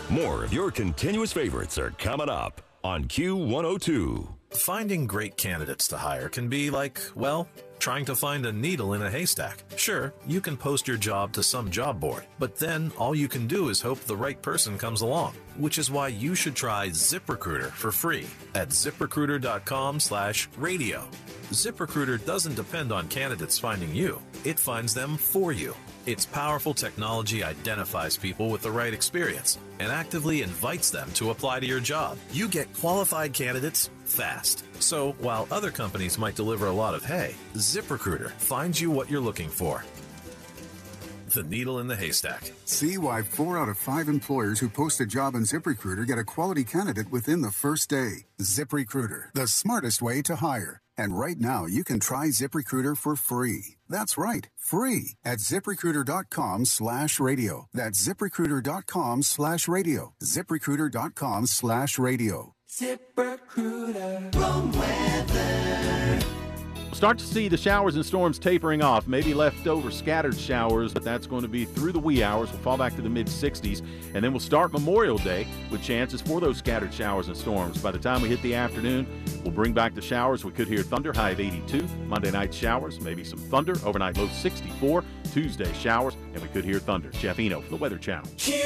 More of your continuous favorites are coming up on Q102. Finding great candidates to hire can be like, well, trying to find a needle in a haystack. Sure, you can post your job to some job board, but then all you can do is hope the right person comes along, which is why you should try ZipRecruiter for free at ZipRecruiter.com/radio. ZipRecruiter doesn't depend on candidates finding you. It finds them for you. Its powerful technology identifies people with the right experience and actively invites them to apply to your job. You get qualified candidates fast. So while other companies might deliver a lot of hay, ZipRecruiter finds you what you're looking for. The needle in the haystack. See why 4 out of 5 employers who post a job on ZipRecruiter get a quality candidate within the first day. ZipRecruiter, the smartest way to hire. And right now, you can try ZipRecruiter for free. That's right, free at ZipRecruiter.com/radio. That's ZipRecruiter.com/radio. ZipRecruiter.com/radio. ZipRecruiter. Wrong weather. Start to see the showers and storms tapering off, maybe leftover scattered showers, but that's going to be through the wee hours. We'll fall back to the mid-60s, and then we'll start Memorial Day with chances for those scattered showers and storms. By the time we hit the afternoon, we'll bring back the showers. We could hear thunder, high of 82. Monday night showers, maybe some thunder. Overnight low 64. Tuesday showers, and we could hear thunder. Jeff Eno from the Weather Channel.